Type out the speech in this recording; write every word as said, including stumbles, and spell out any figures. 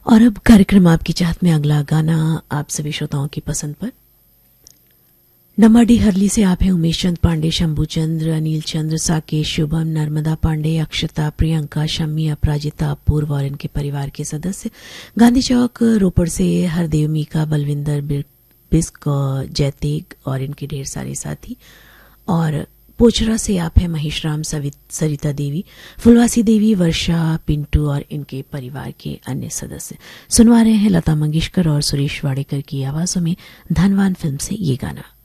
और अब कार्यक्रम आपकी चाहत में अगला गाना आप सभी श्रोताओं की पसंद पर। नम्माडी हरली से आप हैं उमेश चंद पांडे, शंभू चंद्र, अनिल चंद्र, साकेश, शुभम, नर्मदा पांडे, अक्षता, प्रियंका, शम्मी, अपराजिता, अपूर्व और इनके परिवार के सदस्य। गांधी चौक रोपड़ से हरदेव, मीका, बलविंदर, बिस्क, जैतेग और इनके ढेर सारे साथी। और पोचरा से आप हैं महेश राम, सरिता देवी, फुलवासी देवी, वर्षा, पिंटू और इनके परिवार के अन्य सदस्य। सुनवा रहे हैं लता मंगेशकर और सुरेश वाडेकर की आवाजों में धनवान फिल्म से ये गाना।